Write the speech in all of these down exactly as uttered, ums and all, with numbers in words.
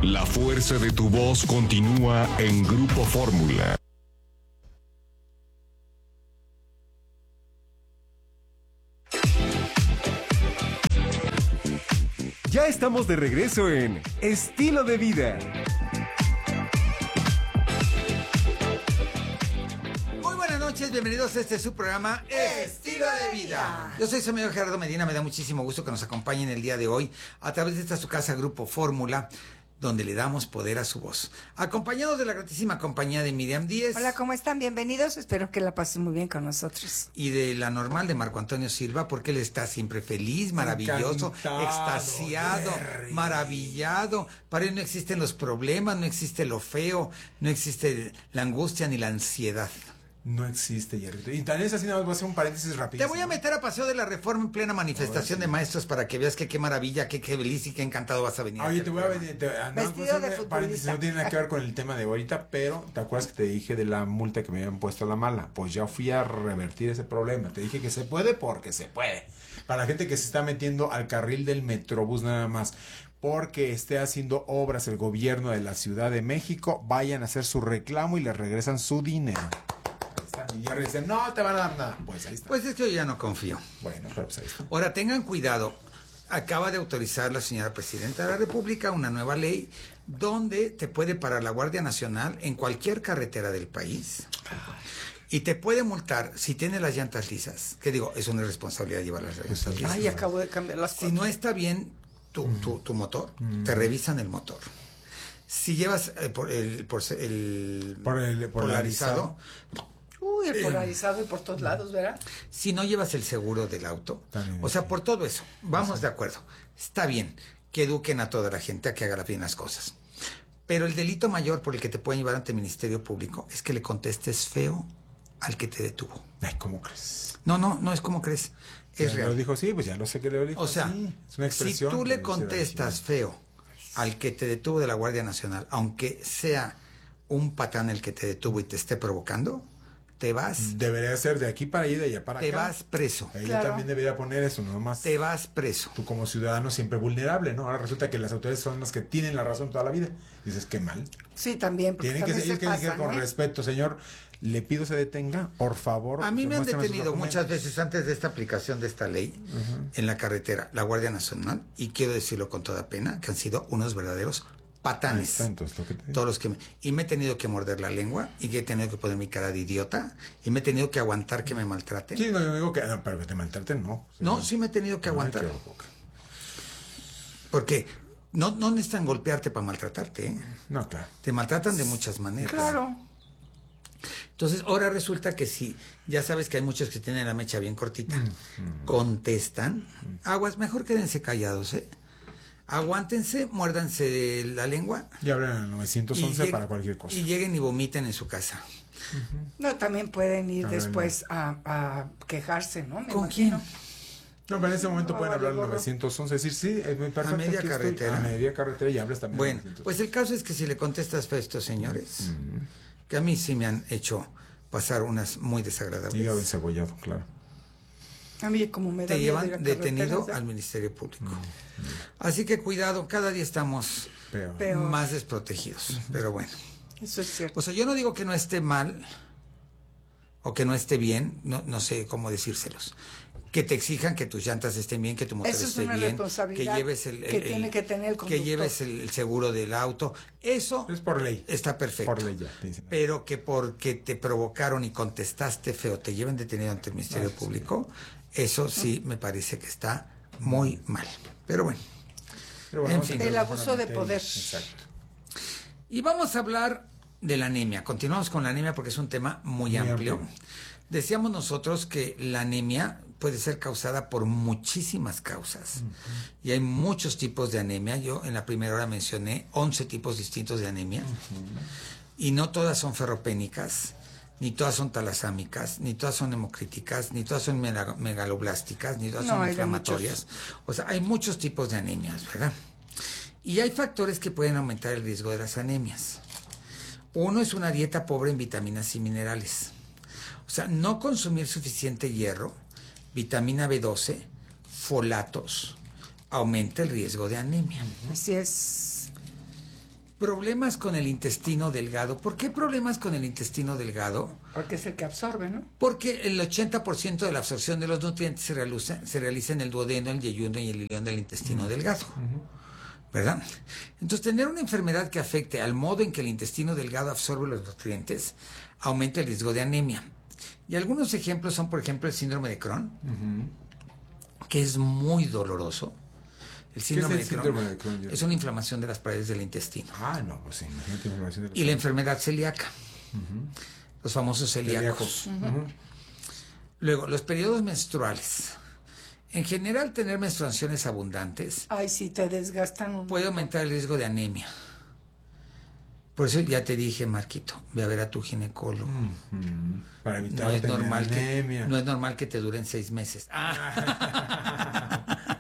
La fuerza de tu voz continúa en Grupo Fórmula. Ya estamos de regreso en Estilo de Vida. Muy buenas noches, bienvenidos a este su programa Estilo de Vida. Yo soy su amigo Gerardo Medina, me da muchísimo gusto que nos acompañen el día de hoy a través de esta su casa Grupo Fórmula, donde le damos poder a su voz. Acompañados de la gratísima compañía de Miriam Díez. Hola, ¿cómo están? Bienvenidos. Espero que la pasen muy bien con nosotros. Y de la normal de Marco Antonio Silva, porque él está siempre feliz, maravilloso, Encantado, extasiado, Jerry. maravillado. Para él no existen los problemas, no existe lo feo, no existe la angustia ni la ansiedad. No existe, Jerry. Y también es así, nada más voy a hacer un paréntesis rápido. Te voy a meter a Paseo de la Reforma en plena manifestación sí. de maestros para que veas que qué maravilla, que qué feliz y qué encantado vas a venir. Oye, a te voy a venir. Te, ah, no, Vestido pues, de un paréntesis, no tiene nada que ver con el tema de ahorita, pero ¿te acuerdas que te dije de la multa que me habían puesto a la mala? Pues ya fui a revertir ese problema. Te dije que se puede porque se puede. Para la gente que se está metiendo al carril del Metrobús nada más, porque esté haciendo obras el gobierno de la Ciudad de México, vayan a hacer su reclamo y les regresan su dinero. Y Jerry dice, no te van a dar nada. Pues ahí está. Pues es que yo ya no confío. Bueno, pero pues ahí está. Ahora, tengan cuidado. Acaba de autorizar la señora Presidenta de la República una nueva ley donde te puede parar la Guardia Nacional en cualquier carretera del país y te puede multar si tiene las llantas lisas. Que digo, es una irresponsabilidad llevar las llantas lisas. Ay, acabo de cambiar las Si cosas. no está bien tu, tu, tu motor, te revisan el motor. Si llevas eh, por el, por el, Por el polarizado, Uy, el polarizado y por todos lados, ¿verdad? si no llevas el seguro del auto, También, o sea, sí. por todo eso, vamos de acuerdo. Está bien que eduquen a toda la gente a que haga bien las cosas. Pero el delito mayor por el que te pueden llevar ante el Ministerio Público es que le contestes feo al que te detuvo. Ay, ¿cómo crees? No, no, no es como crees. Es Ya real. lo dijo, sí, pues ya lo sé que lo dijo. O sea, sí, es una si expresión. tú le que contestas dice feo al que te detuvo de la Guardia Nacional, aunque sea un patán el que te detuvo y te esté provocando, te vas, debería ser de aquí para allá y de allá para te acá. vas preso. Ella Claro. también debería poner eso, no más. Te vas preso. Tú como ciudadano siempre vulnerable, ¿no? Ahora resulta que las autoridades son las que tienen la razón toda la vida. Dices, qué mal. Sí, también. Porque Tienen que, también ellos se tienen que pasan, con ¿eh? respeto, señor. Le pido se detenga, por favor. A mí me han muéstrame sus detenido documentos. muchas veces antes de esta aplicación de esta ley en la carretera, la Guardia Nacional, y quiero decirlo con toda pena, que han sido unos verdaderos Ahí patanes. está, entonces, lo que te digo. Todos los que me, y me he tenido que morder la lengua, y que he tenido que poner mi cara de idiota, y me he tenido que aguantar que me maltraten. Sí, no, yo digo que, no, pero que te maltraten, no. No, sí me he tenido que Ay, aguantar. qué boca. Porque no, no necesitan golpearte para maltratarte, ¿eh? No, claro. Te maltratan de muchas maneras. Claro. Entonces, ahora resulta que si ya sabes que hay muchos que tienen la mecha bien cortita, contestan, aguas, mejor quédense callados, ¿eh? Aguántense, muérdanse la lengua. Y hablan al nueve once lleg- para cualquier cosa. Y lleguen y vomiten en su casa. No, también pueden ir A ver, después a, a quejarse, ¿no? Me ¿Con imagino. quién? No, pero en ese momento No, pueden vale, hablar al gorro. nueve once, decir, sí, es muy perfecto. A media aquí estoy. carretera. A media carretera y hablas también. Bueno, al nueve once. pues el caso es que si le contestas feo a estos señores, que a mí sí me han hecho pasar unas muy desagradables, Hígado encebollado, claro. A mí como me da te miedo ir llevan a detenido carreteras, al Ministerio Público. Así que cuidado, cada día estamos Peor. Peor. más desprotegidos. Pero bueno. Eso es cierto. O sea, yo no digo que no esté mal o que no esté bien, no, no sé cómo decírselos. Que te exijan que tus llantas estén bien, que tu motor Eso es esté una bien, que responsabilidad lleves el, el- que el- tiene que tener el que conductor. lleves el, el seguro del auto. Eso Es por ley. está perfecto. Por ley ya, te dicen. Pero que porque te provocaron y contestaste feo, te lleven detenido ante el Ministerio Ah, sí. Público, eso sí me parece que está muy mal. Pero bueno. Pero en vamos fin. a El abuso de materia. poder. Exacto. Y vamos a hablar de la anemia. Continuamos con la anemia porque es un tema muy, Muy amplio. amplio. Decíamos nosotros que la anemia puede ser causada por muchísimas causas. Y hay muchos tipos de anemia. Yo en la primera hora mencioné once tipos distintos de anemia. Y no todas son ferropénicas, ni todas son talasámicas, ni todas son hemocríticas, ni todas son mega- megaloblásticas, ni todas No, son hay de inflamatorias. O sea, hay muchos tipos de anemias, ¿verdad? Y hay factores que pueden aumentar el riesgo de las anemias. Uno es una dieta pobre en vitaminas y minerales. O sea, no consumir suficiente hierro, vitamina B doce, folatos, aumenta el riesgo de anemia. Así es. Problemas con el intestino delgado. ¿Por qué problemas con el intestino delgado? Porque es el que absorbe, ¿no? Porque el ochenta por ciento de la absorción de los nutrientes se realiza, se realiza en el duodeno, el yeyuno y el ilión del intestino uh-huh. delgado. Uh-huh. ¿Verdad? Entonces, tener una enfermedad que afecte al modo en que el intestino delgado absorbe los nutrientes aumenta el riesgo de anemia. Y algunos ejemplos son, por ejemplo, el síndrome de Crohn, uh-huh. que es muy doloroso. El síndrome, ¿Qué es el de, síndrome Crohn de Crohn? Es una inflamación de las paredes del intestino. Ah, no, pues sí, imagínate inflamación de las Y la enfermedad celíaca. Uh-huh. Los famosos celíacos. Uh-huh. Uh-huh. Luego, los periodos menstruales. En general, tener menstruaciones abundantes. Ay, sí, te desgastan. Un... puede aumentar el riesgo de anemia. Por eso ya te dije, Marquito, ve a ver a tu ginecólogo. Uh-huh. Para evitar no es normal anemia. Que, no es normal que te duren seis meses. Ah.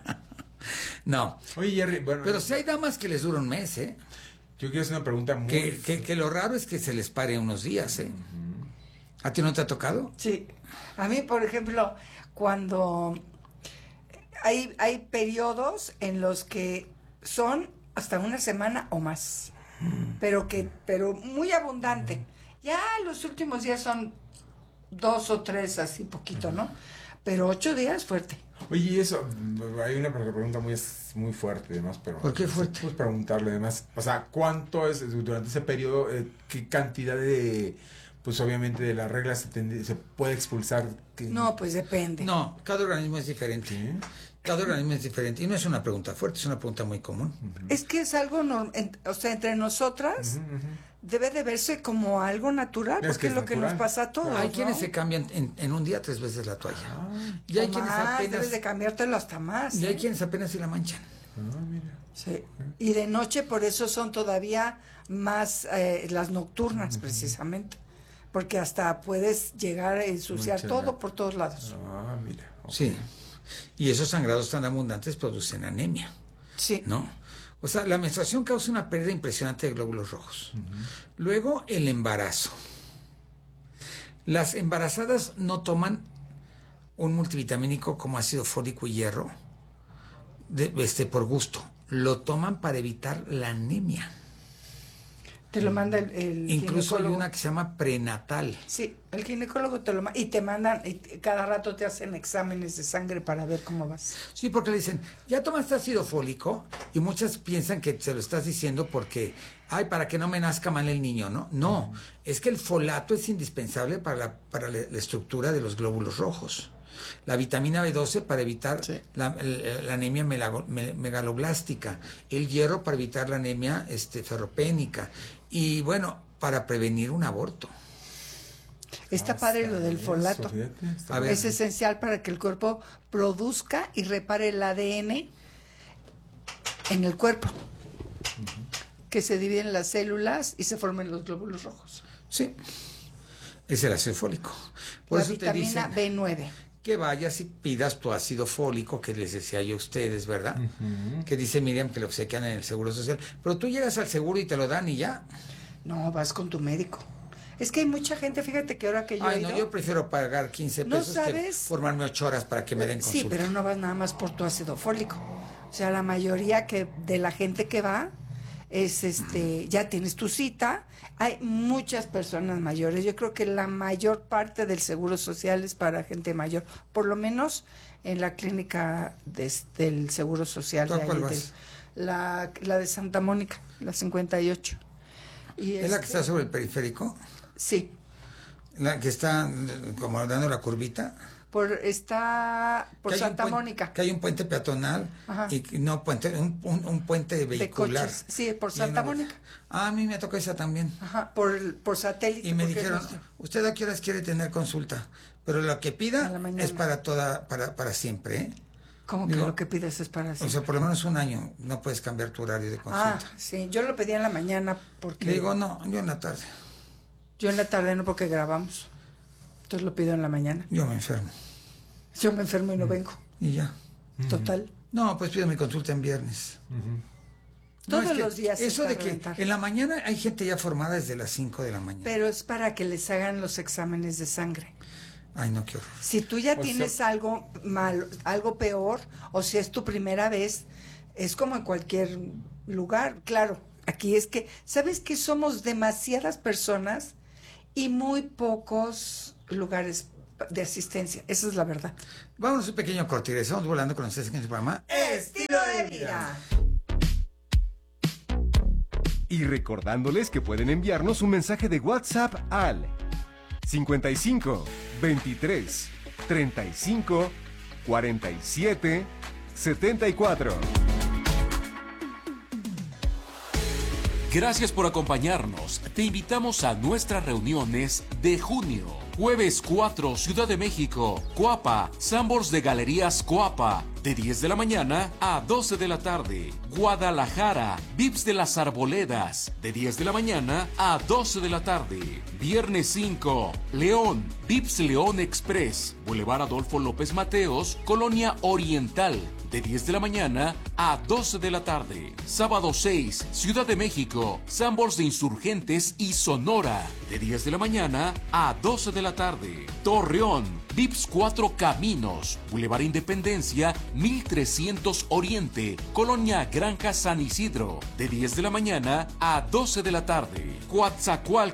No. Oye, Jerry, bueno. Pero si hay damas que les dura un mes, ¿eh? Yo quiero hacer una pregunta muy... Que, que, que lo raro es que se les pare unos días, ¿eh? Uh-huh. ¿A ti no te ha tocado? Sí. A mí, por ejemplo, cuando hay, hay periodos en los que son hasta una semana o más, uh-huh. pero que pero muy abundante. Uh-huh. Ya los últimos días son dos o tres, así poquito, uh-huh. ¿no? Pero ocho días fuerte. Oye, eso, hay una pregunta muy, muy fuerte, además, pero... ¿Por qué fuerte? Pues preguntarle, además, o sea, ¿cuánto es, durante ese periodo, eh, qué cantidad de, pues obviamente de las reglas se, tend- se puede expulsar? ¿Qué? No, pues depende. No, cada organismo es diferente. ¿Sí? Cada organismo es diferente. Y no es una pregunta fuerte, es una pregunta muy común. Uh-huh. Es que es algo, norm- o sea, entre nosotras... Uh-huh, uh-huh. Debe de verse como algo natural, es porque es lo natural. Que nos pasa a todos. Hay ¿no? quienes se cambian en, en un día tres veces la toalla. Ah, y hay o quienes más, apenas... debes de cambiártelo hasta más. Y ¿eh? hay quienes apenas se la manchan. Ah, mira. Sí. Y de noche por eso son todavía más eh, las nocturnas, uh-huh. precisamente. Porque hasta puedes llegar a ensuciar Mucha todo por todos lados. Ah, mira. Okay. Sí. Y esos sangrados tan abundantes producen anemia. Sí. ¿No? O sea, la menstruación causa una pérdida impresionante de glóbulos rojos. Uh-huh. Luego, el embarazo. Las embarazadas no toman un multivitamínico como ácido fólico y hierro de, este, por gusto. Lo toman para evitar la anemia. Te lo manda el, el Incluso hay ginecólogo. una que se llama prenatal. Sí, el ginecólogo te lo manda y te mandan, y cada rato te hacen exámenes de sangre para ver cómo vas. Sí, porque le dicen, ya tomaste ácido fólico, y muchas piensan que se lo estás diciendo porque, ay, para que no me nazca mal el niño, ¿no? No, uh-huh. es que el folato es indispensable para la, para la, la estructura de los glóbulos rojos. La vitamina B doce para evitar sí. la, la, la anemia melago, me, megaloblástica, el hierro para evitar la anemia este, ferropénica, y bueno, para prevenir un aborto. Está ah, padre lo del folato. Eso, es esencial para que el cuerpo produzca y repare el A D N en el cuerpo, uh-huh. que se dividen las células y se formen los glóbulos rojos. Sí, es el ácido fólico. Por la eso vitamina te dicen B nueve. Que vayas y pidas tu ácido fólico, que les decía yo a ustedes, ¿verdad? Uh-huh. Que dice Miriam que lo obsequian en el Seguro Social. Pero tú llegas al seguro y te lo dan y ya. No, vas con tu médico. Es que hay mucha gente, fíjate que ahora que yo Ay, he ido, no, yo prefiero pagar quince ¿no pesos sabes? que formarme ocho horas para que me den consulta. Sí, pero no vas nada más por tu ácido fólico. O sea, la mayoría que de la gente que va es este, ya tienes tu cita. Hay muchas personas mayores. Yo creo que la mayor parte del Seguro Social es para gente mayor, por lo menos en la clínica de, del Seguro Social. ¿Tú a de cuál ahí, vas? De, la, la de Santa Mónica, la cincuenta y ocho. Y ¿Es este, la que está sobre el periférico? Sí. ¿La que está como dando la curvita? Por, está por Santa puente, Mónica. Que hay un puente peatonal. Ajá. Y no puente, un, un, un puente vehicular. De coches. Sí, por Santa Mónica. Ah, a mí me tocó esa también. Ajá, por, por satélite. Y me dijeron, ¿usted a qué horas quiere tener consulta? Pero lo que pida es para toda, para, para siempre, ¿eh? ¿Cómo que Digo, lo que pides es para siempre? O sea, por lo menos un año no puedes cambiar tu horario de consulta. Ah, sí, yo lo pedí en la mañana porque... Le digo, no, yo en la tarde. Yo en la tarde no, porque grabamos. Entonces lo pido en la mañana. Yo me enfermo. Yo me enfermo y no vengo. Y ya. Total. No, pues pido mi consulta en viernes. Uh-huh. Todos no, es que los días. Eso de que reventar. En la mañana hay gente ya formada desde las cinco de la mañana. Pero es para que les hagan los exámenes de sangre. Ay, no, qué horror. Si tú ya o tienes sea, algo malo, algo peor, o si es tu primera vez, es como en cualquier lugar. Claro, aquí es que, ¿sabes que somos demasiadas personas y muy pocos lugares de asistencia? Esa es la verdad. Vámonos un pequeño corte y regresamos volando con ustedes en el programa Estilo de vida. Y recordándoles que pueden enviarnos un mensaje de WhatsApp al cincuenta y cinco, veintitrés, treinta y cinco, cuarenta y siete, setenta y cuatro. Gracias por acompañarnos. Te invitamos a nuestras reuniones de junio. Jueves cuatro, Ciudad de México, Coapa, Sambors de Galerías Coapa, de diez de la mañana a doce de la tarde. Guadalajara, Vips de las Arboledas, de diez de la mañana a doce de la tarde. Viernes cinco, León, Vips León Express, Boulevard Adolfo López Mateos, Colonia Oriental, de diez de la mañana a doce de la tarde. Sábado seis, Ciudad de México, Sambors de Insurgentes y Sonora, de diez de la mañana a doce de la tarde. Torreón, Vips Cuatro Caminos, Boulevard Independencia, mil trescientos Oriente, Colonia Granja San Isidro, de diez de la mañana a doce de la tarde. Coatzacoalcos,